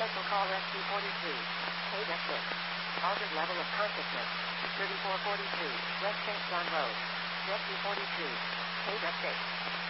Special call SC-42. Page F6. Altered level of consciousness. 3442. West St. John Road. SC-42. Page F6.